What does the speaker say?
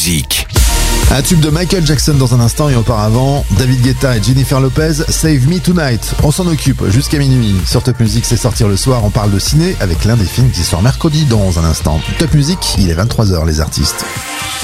Music. Un tube de Michael Jackson dans un instant et auparavant, David Guetta et Jennifer Lopez, Save Me Tonight. On s'en occupe jusqu'à minuit. Sur Top Music, c'est sortir le soir, on parle de ciné avec l'un des films qui sort mercredi dans un instant. Top Music, il est 23h les artistes.